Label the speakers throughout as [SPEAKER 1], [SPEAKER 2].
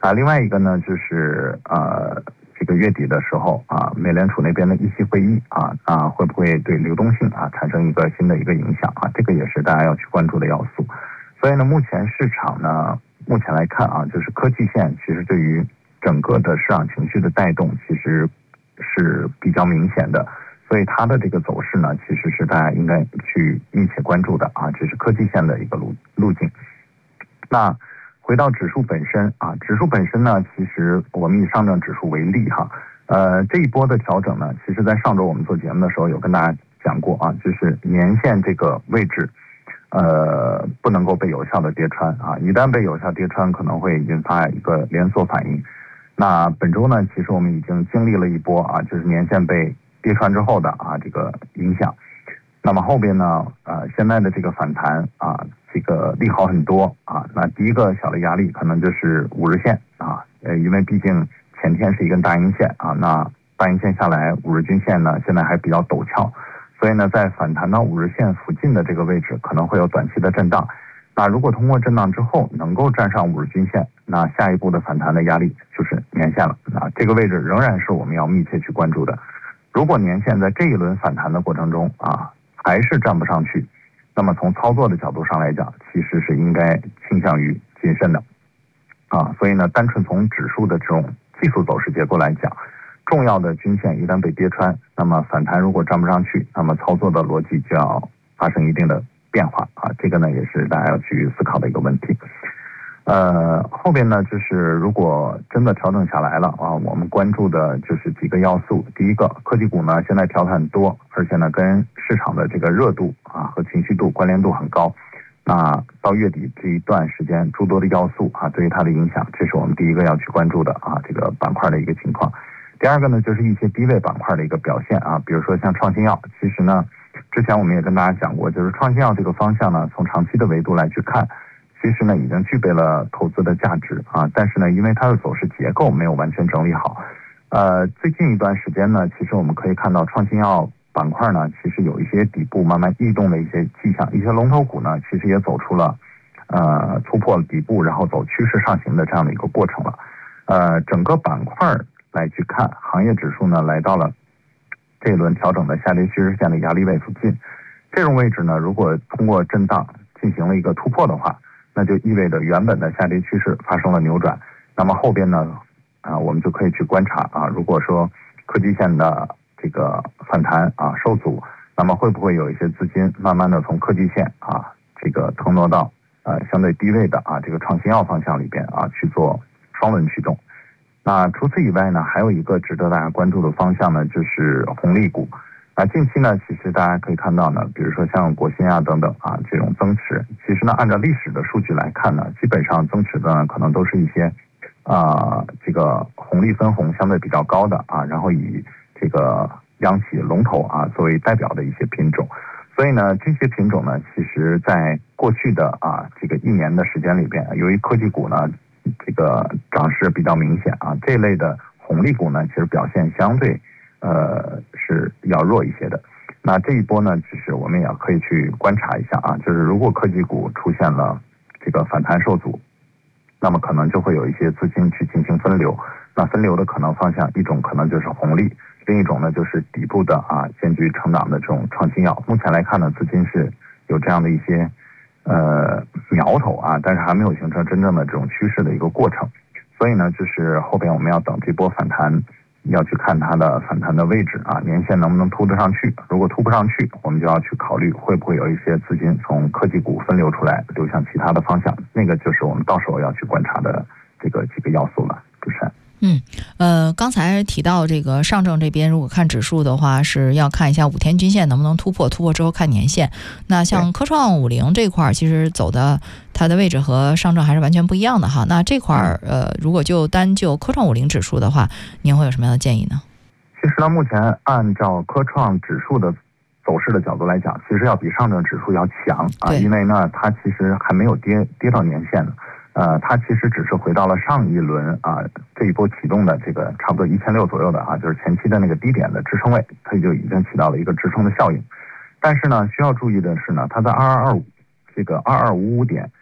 [SPEAKER 1] 另外一个呢就是这个月底的时候美联储那边的议息会议会不会对流动性产生一个新的一个影响这个也是大家要去关注的要素。所以呢，目前市场呢，目前来看就是科技线其实对于整个的市场情绪的带动其实是比较明显的，所以它的这个走势呢，其实是大家应该去密切关注的这是科技线的一个路径。那回到指数本身指数本身呢，其实我们以上证指数为例这一波的调整呢，其实在上周我们做节目的时候有跟大家讲过就是年线这个位置不能够被有效的跌穿一旦被有效跌穿，可能会引发一个连锁反应。那本周呢，其实我们已经经历了一波就是年线被跌穿之后的这个影响。那么后边呢现在的这个反弹这个利好很多那第一个小的压力可能就是5日线因为毕竟前天是一根大阴线那大阴线下来5日均线呢现在还比较陡峭，所以呢在反弹到5日线附近的这个位置可能会有短期的震荡。那如果通过震荡之后能够站上5日均线，那下一步的反弹的压力就是年线了这个位置仍然是我们要密切去关注的。如果年线在这一轮反弹的过程中还是站不上去，那么从操作的角度上来讲，其实是应该倾向于谨慎的所以呢，单纯从指数的这种技术走势结构来讲，重要的均线一旦被跌穿，那么反弹如果站不上去，那么操作的逻辑就要发生一定的变化这个呢也是大家要去思考的一个问题。后边呢就是如果真的调整下来了我们关注的就是几个要素。第一个，科技股呢现在调得很多，而且呢跟市场的这个热度和情绪度关联度很高。那到月底这一段时间诸多的要素对于它的影响，这是我们第一个要去关注的这个板块的一个情况。第二个呢就是一些低位板块的一个表现比如说像创新药，其实呢之前我们也跟大家讲过，就是创新药这个方向呢从长期的维度来去看，其实呢已经具备了投资的价值但是呢因为它的走势结构没有完全整理好。最近一段时间呢，其实我们可以看到创新药板块呢其实有一些底部慢慢异动的一些迹象，一些龙头股呢其实也走出了突破了底部然后走趋势上行的这样的一个过程了。整个板块来去看，行业指数呢来到了这一轮调整的下跌趋势线的压力位附近，这种位置呢如果通过震荡进行了一个突破的话，那就意味着原本的下跌趋势发生了扭转。那么后边呢我们就可以去观察如果说科技线的这个反弹受阻，那么会不会有一些资金慢慢的从科技线这个腾挪到相对低位的这个创新药方向里边去做双轮驱动。那除此以外呢，还有一个值得大家关注的方向呢，就是红利股。近期呢，其实大家可以看到呢，比如说像国新等等这种增持，其实呢按照历史的数据来看呢，基本上增持的呢可能都是一些这个红利分红相对比较高的然后以这个央企龙头作为代表的一些品种。所以呢这些品种呢其实在过去的这个1年的时间里边，由于科技股呢这个涨势比较明显这一类的红利股呢其实表现相对是要弱一些的。那这一波呢其实我们也可以去观察一下就是如果科技股出现了这个反弹受阻，那么可能就会有一些资金去进行分流。那分流的可能方向，一种可能就是红利，另一种呢就是底部的艰巨成长的这种创新药。目前来看呢，资金是有这样的一些苗头但是还没有形成真正的这种趋势的一个过程。所以呢就是后边我们要等这波反弹，要去看它的反弹的位置年线能不能突得上去。如果突不上去，我们就要去考虑会不会有一些资金从科技股分流出来，流向其他的方向，那个就是我们到时候要去观察的这个几个要素了。主持人。
[SPEAKER 2] 刚才提到这个上证这边，如果看指数的话，是要看一下5天均线能不能突破，突破之后看年线。那像科创50这块其实走的它的位置和上证还是完全不一样的哈。那这块如果单就科创50指数的话，您会有什么样的建议呢？
[SPEAKER 1] 其实呢，目前按照科创指数的走势的角度来讲，其实要比上证指数要强因为呢它其实还没有跌到年线呢。它其实只是回到了上一轮这一波启动的这个差不多1600左右的就是前期的那个低点的支撑位，它就已经起到了一个支撑的效应。但是呢，需要注意的是呢，它在2225这个2255点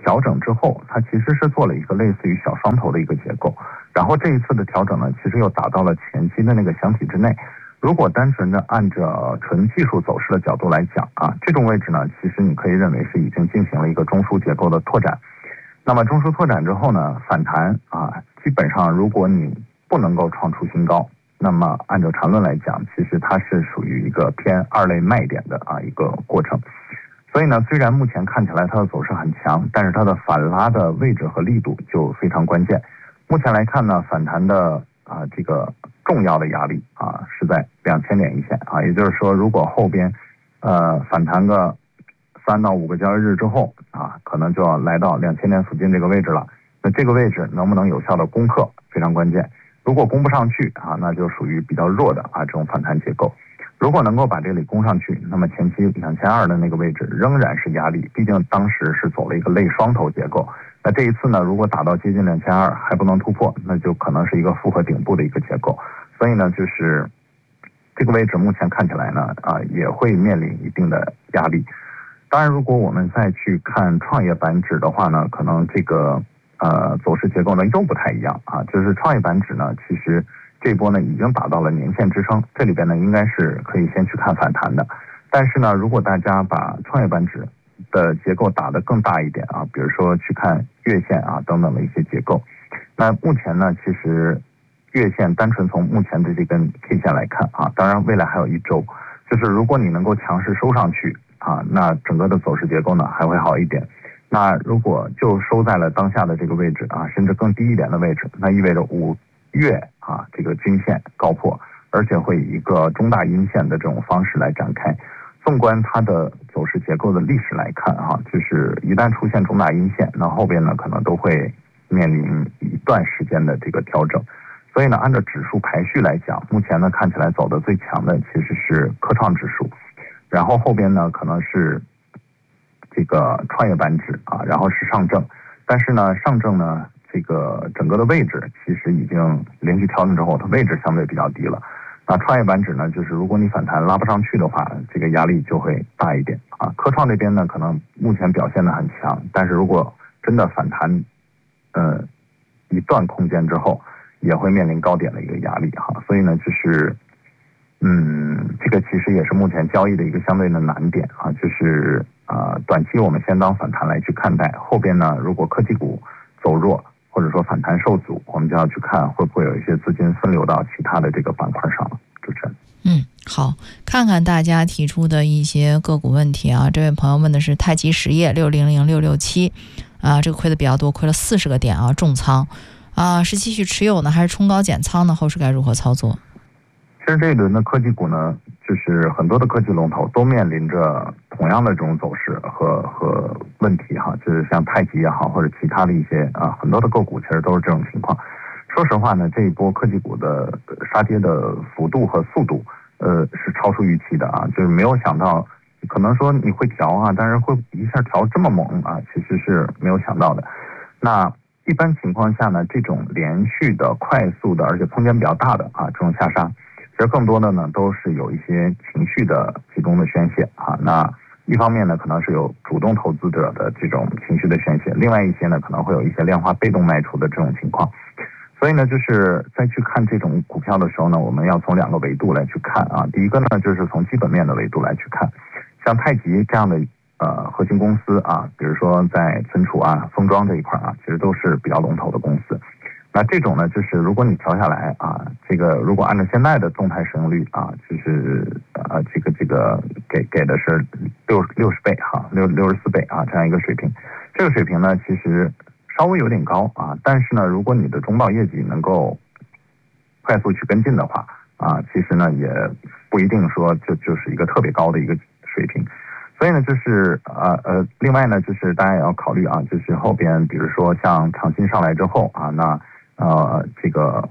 [SPEAKER 1] 调整之后，它其实是做了一个类似于小双头的一个结构，然后这一次的调整呢，其实又打到了前期的那个箱体之内。如果单纯的按照纯技术走势的角度来讲啊，这种位置呢，其实你可以认为是已经进行了一个中枢结构的拓展。那么中枢拓展之后呢，反弹啊，基本上如果你不能够创出新高，那么按照缠论来讲，其实它是属于一个偏二类卖点的一个过程。所以呢，虽然目前看起来它的走势很强，但是它的反拉的位置和力度就非常关键。目前来看呢，反弹的这个重要的压力是在2000点一线也就是说，如果后边反弹个3到5个交易日之后可能就要来到2000点附近这个位置了。那这个位置能不能有效的攻克非常关键。如果攻不上去那就属于比较弱的这种反弹结构。如果能够把这里攻上去，那么前期2200的那个位置仍然是压力，毕竟当时是走了一个类双头结构。那这一次呢，如果打到接近2200还不能突破，那就可能是一个复合顶部的一个结构。所以呢，就是这个位置目前看起来呢也会面临一定的压力。当然，如果我们再去看创业板指的话呢，可能这个走势结构呢又不太一样就是创业板指呢，其实这波呢已经达到了年线支撑，这里边呢应该是可以先去看反弹的。但是呢，如果大家把创业板指的结构打得更大一点比如说去看月线等等的一些结构，那目前呢，其实月线单纯从目前的这根 K 线来看当然未来还有一周，就是如果你能够强势收上去那整个的走势结构呢还会好一点。那如果就收在了当下的这个位置甚至更低一点的位置，那意味着5月这个均线高破，而且会以一个中大阴线的这种方式来展开。纵观它的走势结构的历史来看就是一旦出现中大阴线，那后边呢可能都会面临一段时间的这个调整。所以呢，按照指数排序来讲，目前呢看起来走得最强的其实是科创指数，然后后边呢可能是这个创业板指然后是上证。但是呢，上证呢这个整个的位置其实已经连续调整之后，它位置相对比较低了。那创业板指呢，就是如果你反弹拉不上去的话，这个压力就会大一点科创这边呢，可能目前表现得很强，但是如果真的反弹一段空间之后，也会面临高点的一个压力所以呢，就是这个其实也是目前交易的一个相对的难点就是短期我们先当反弹来去看待，后边呢，如果科技股走弱或者说反弹受阻，我们就要去看会不会有一些资金分流到其他的这个板块上了。主持人，
[SPEAKER 2] 好，看看大家提出的一些个股问题这位朋友问的是太极实业600667这个亏的比较多，亏了40个点重仓是继续持有呢，还是冲高减仓呢？后市该如何操作？
[SPEAKER 1] 其实这一轮的科技股呢，就是很多的科技龙头都面临着同样的这种走势和问题就是像太极也好，或者其他的一些很多的个股其实都是这种情况。说实话呢，这一波科技股的杀跌的幅度和速度是超出预期的就是没有想到，可能说你会调但是会一下调这么猛其实是没有想到的。那一般情况下呢，这种连续的快速的而且空间比较大的这种下杀，其实更多的呢都是有一些情绪的集中的宣泄那一方面呢可能是有主动投资者的这种情绪的宣泄，另外一些呢可能会有一些量化被动卖出的这种情况。所以呢，就是在去看这种股票的时候呢，我们要从2个维度来去看第一个呢，就是从基本面的维度来去看，像太极这样的核心公司比如说在存储封装这一块其实都是比较龙头的公司。那这种呢，就是如果你调下来这个如果按照现在的动态市盈率就是这个给的是60倍64倍这样一个水平。这个水平呢，其实稍微有点高但是呢，如果你的中报业绩能够快速去跟进的话其实呢也不一定说就是一个特别高的一个水平。所以呢，就是另外呢，就是大家也要考虑就是后边比如说像长鑫上来之后那这个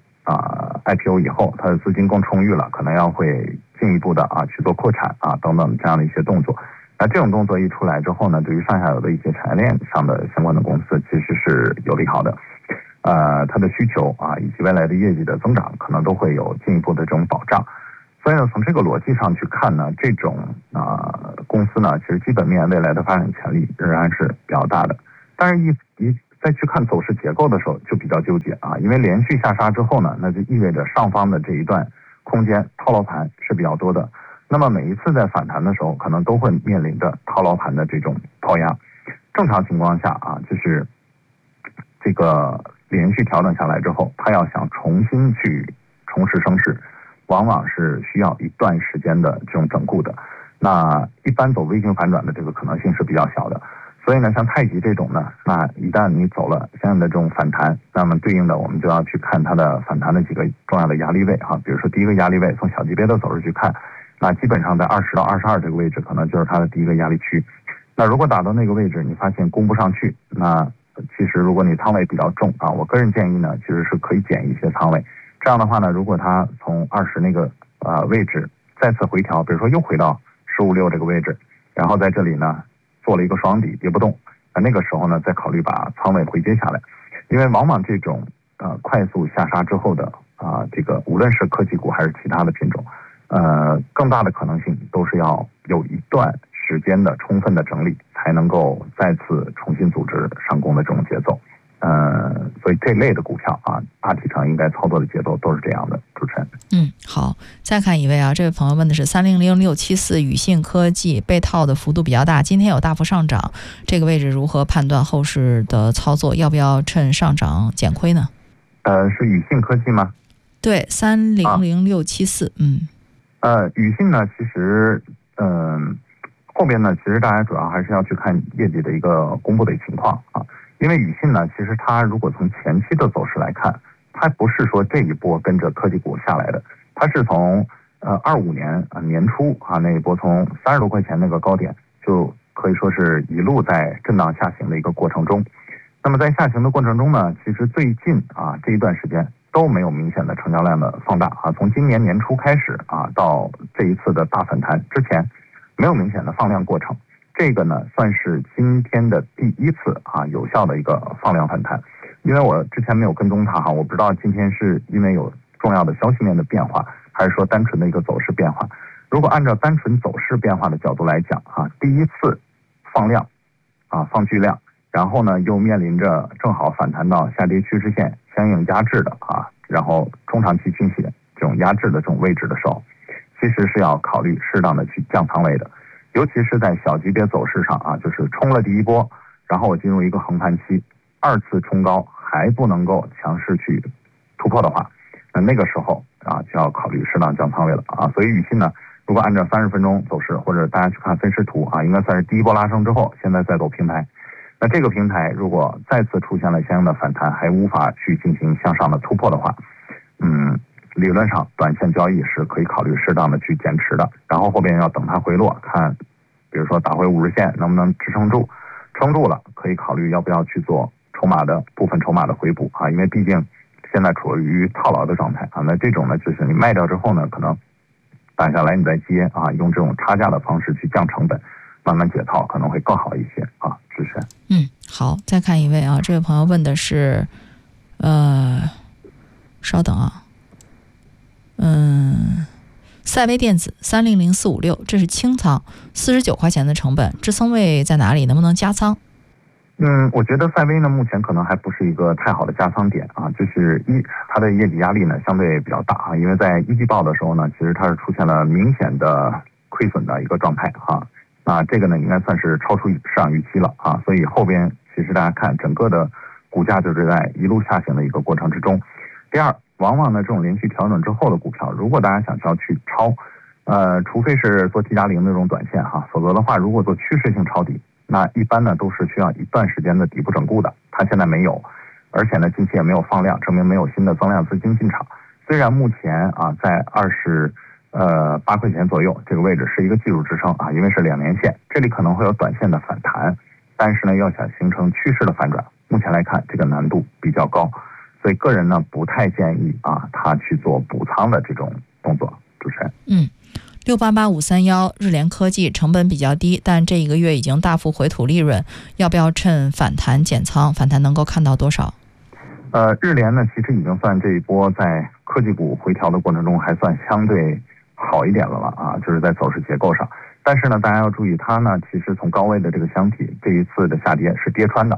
[SPEAKER 1] IPO 以后，它的资金更充裕了，可能要会进一步的去做扩产等等这样的一些动作。那这种动作一出来之后呢，对于上下游的一些产业链上的相关的公司其实是有利好的。它的需求以及未来的业绩的增长可能都会有进一步的这种保障。所以呢，从这个逻辑上去看呢，这种公司呢，其实基本面未来的发展潜力仍然是比较大的。 但是再去看走势结构的时候就比较纠结啊，因为连续下杀之后呢，那就意味着上方的这一段空间套牢盘是比较多的。那么每一次在反弹的时候，可能都会面临着套牢盘的这种抛压。正常情况下啊，就是这个连续调整下来之后，它要想重新去重拾升势，往往是需要一段时间的这种整固的。那一般走微型反转的这个可能性是比较小的。所以呢，像太极这种呢，那一旦你走了相应的这种反弹，那么对应的我们就要去看它的反弹的几个重要的压力位啊。比如说第一个压力位，从小级别的走势去看，那基本上在20到22这个位置，可能就是它的第一个压力区。那如果打到那个位置，你发现攻不上去，那其实如果你仓位比较重啊，我个人建议呢，其实是可以减一些仓位。这样的话呢，如果它从20那个位置再次回调，比如说又回到15.6这个位置，然后在这里呢做了一个双底跌不动，那个时候呢再考虑把仓位回接下来，因为往往这种快速下杀之后的这个无论是科技股还是其他的品种，更大的可能性都是要有一段时间的充分的整理，才能够再次重新组织上攻的这种节奏。所以这类的股票啊，大体上应该操作的节奏都是这样的。主持人，
[SPEAKER 2] 好，再看一位啊，这位朋友问的是300674宇信科技被套的幅度比较大，今天有大幅上涨，这个位置如何判断后市的操作？要不要趁上涨减亏呢？
[SPEAKER 1] 是宇信科技吗？
[SPEAKER 2] 对，300674。
[SPEAKER 1] 宇信呢，其实后边呢，其实大家主要还是要去看业绩的一个公布的情况啊。因为宇信呢，其实它如果从前期的走势来看，它不是说这一波跟着科技股下来的，它是从25年年初那一波从30多块钱那个高点，就可以说是一路在震荡下行的一个过程中。那么在下行的过程中呢，其实最近这一段时间都没有明显的成交量的放大从今年年初开始到这一次的大反弹之前，没有明显的放量过程。这个呢，算是今天的第一次有效的一个放量反弹。因为我之前没有跟踪它我不知道今天是因为有重要的消息面的变化，还是说单纯的一个走势变化。如果按照单纯走势变化的角度来讲第一次放量放巨量，然后呢又面临着正好反弹到下跌趋势线相应压制的然后中长期均线这种压制的这种位置的时候，其实是要考虑适当的去降仓位的。尤其是在小级别走势上就是冲了第一波，然后我进入一个横盘期，二次冲高还不能够强势去突破的话，那个时候就要考虑适当降仓位了所以宇信呢，如果按照30分钟走势，或者大家去看分时图应该算是第一波拉升之后，现在再走平台。那这个平台如果再次出现了相应的反弹，还无法去进行向上的突破的话，理论上短线交易是可以考虑适当的去减持的，然后后边要等它回落，看比如说打回50线能不能支撑住，撑住了可以考虑要不要去做部分筹码的回补因为毕竟现在处于套牢的状态那这种呢，就是你卖掉之后呢，可能打下来你再接用这种差价的方式去降成本，慢慢解套可能会更好一些支持。
[SPEAKER 2] 好，再看一位这位朋友问的是稍等赛威电子300456，这是清仓，49块钱的成本，支撑位在哪里？能不能加仓？
[SPEAKER 1] 我觉得赛威呢，目前可能还不是一个太好的加仓点就是它的业绩压力呢相对比较大因为在一季报的时候呢，其实它是出现了明显的亏损的一个状态那这个呢应该算是超出市场预期了所以后边其实大家看整个的股价就是在一路下行的一个过程之中。第二，往往呢这种连续调整之后的股票，如果大家想要去抄除非是做 T+0的这种短线否则的话，如果做趋势性抄底，那一般呢都是需要一段时间的底部整固的，它现在没有，而且呢近期也没有放量，证明没有新的增量资金进场。虽然目前在28块钱左右这个位置是一个技术支撑因为是2年线，这里可能会有短线的反弹，但是呢要想形成趋势的反转，目前来看这个难度比较高，所以个人呢不太建议他去做补仓的这种动作。主持人
[SPEAKER 2] 688531日联科技成本比较低，但这一个月已经大幅回吐利润，要不要趁反弹减仓？反弹能够看到多少？
[SPEAKER 1] 日联呢其实已经算这一波在科技股回调的过程中还算相对好一点了就是在走势结构上。但是呢大家要注意，它呢其实从高位的这个箱体这一次的下跌是跌穿的，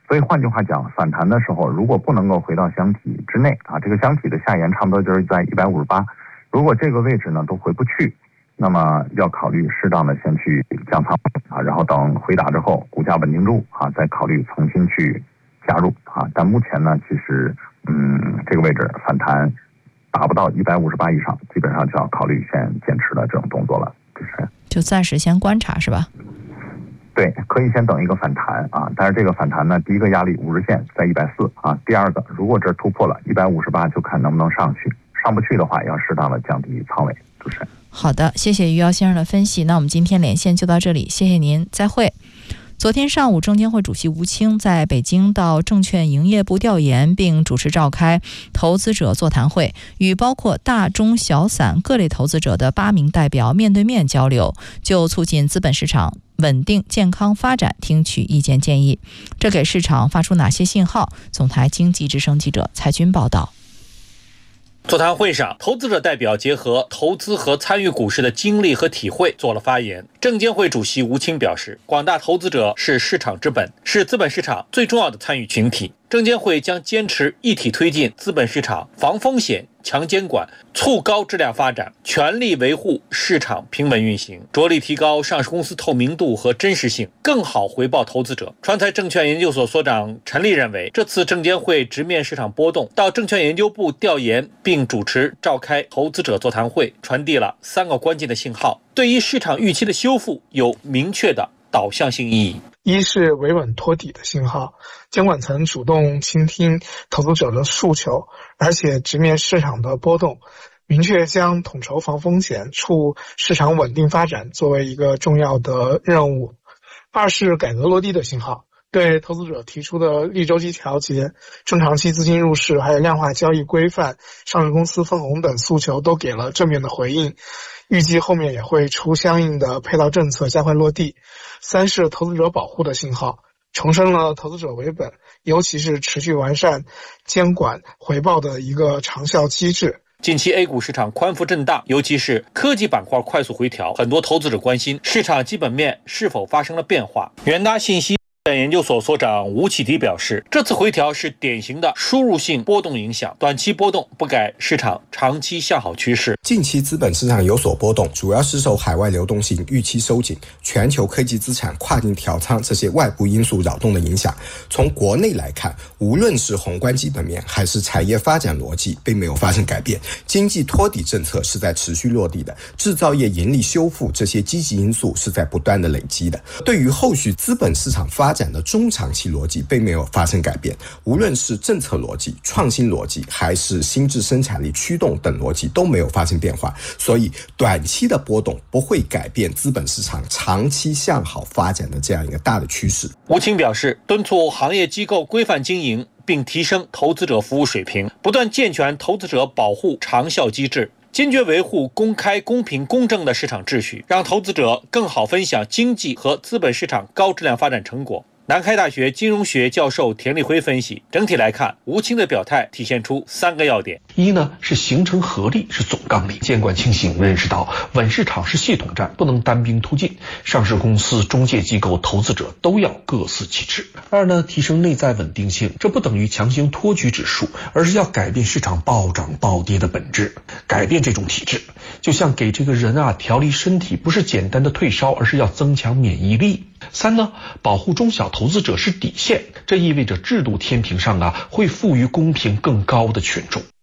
[SPEAKER 1] 所以换句话讲，反弹的时候如果不能够回到箱体之内啊，这个箱体的下沿差不多就是在158，如果这个位置呢都回不去，那么要考虑适当的先去降仓啊，然后等回打之后股价稳定住啊，再考虑重新去加入啊。但目前呢，其实这个位置反弹达不到158以上，基本上就要考虑先减持的这种动作了。
[SPEAKER 2] 就暂时先观察是吧？
[SPEAKER 1] 对，可以先等一个反弹啊，但是这个反弹呢，第一个压力50日线在140啊，第二个如果这突破了158，就看能不能上去，上不去的话要适当的降低仓位。主持人，
[SPEAKER 2] 好的，谢谢余姚先生的分析。那我们今天连线就到这里，谢谢您，再会。昨天上午，证监会主席吴清在北京到证券营业部调研，并主持召开投资者座谈会，与包括大中小散各类投资者的8名代表面对面交流，就促进资本市场稳定健康发展听取意见建议。这给市场发出哪些信号？总台经济之声记者蔡军报道。
[SPEAKER 3] 座谈会上，投资者代表结合投资和参与股市的经历和体会做了发言。证监会主席吴清表示，广大投资者是市场之本，是资本市场最重要的参与群体。证监会将坚持一体推进资本市场防风险、强监管、促高质量发展，全力维护市场平稳运行，着力提高上市公司透明度和真实性，更好回报投资者。川财证券研究所所长陈立认为，这次证监会直面市场波动，到证券研究部调研并主持召开投资者座谈会，传递了3个关键的信号，对于市场预期的修复有明确的导向性意义。
[SPEAKER 4] 一是维稳托底的信号，监管层主动倾听投资者的诉求，而且直面市场的波动，明确将统筹防风险、促市场稳定发展作为一个重要的任务。二是改革落地的信号，对投资者提出的逆周期调节、中长期资金入市，还有量化交易规范、上市公司分红等诉求都给了正面的回应，预计后面也会出相应的配套政策加快落地。三是投资者保护的信号，重申了投资者为本，尤其是持续完善监管回报的一个长效机制。
[SPEAKER 3] 近期 A 股市场宽幅震荡，尤其是科技板块快速回调，很多投资者关心市场基本面是否发生了变化。元大信息研究所所长吴启迪表示，这次回调是典型的输入性波动影响，短期波动不改市场长期向好趋势。
[SPEAKER 5] 近期资本市场有所波动，主要是受海外流动性预期收紧、全球科技资产跨境调仓这些外部因素扰动的影响。从国内来看，无论是宏观基本面还是产业发展逻辑并没有发生改变，经济托底政策是在持续落地的，制造业盈利修复这些积极因素是在不断的累积的。对于后续资本市场发展的中长期逻辑并没有发生改变，无论是政策逻辑、创新逻辑还是新质生产力驱动等逻辑都没有发生变化，所以短期的波动不会改变资本市场长期向好发展的这样一个大的趋势。
[SPEAKER 3] 吴清表示，敦促行业机构规范经营，并提升投资者服务水平，不断健全投资者保护长效机制，坚决维护公开、公平、公正的市场秩序，让投资者更好分享经济和资本市场高质量发展成果。南开大学金融学教授田立辉分析，整体来看，吴清的表态体现出3个要点。
[SPEAKER 6] 一呢是形成合力，是总纲领，监管清醒，认识到稳市场是系统战，不能单兵突进，上市公司、中介机构、投资者都要各司其职。二呢，提升内在稳定性，这不等于强行托举指数，而是要改变市场暴涨暴跌的本质，改变这种体制。就像给这个人调理身体，不是简单的退烧，而是要增强免疫力。三呢，保护中小投资者是底线，这意味着制度天平上会赋予公平更高的权重。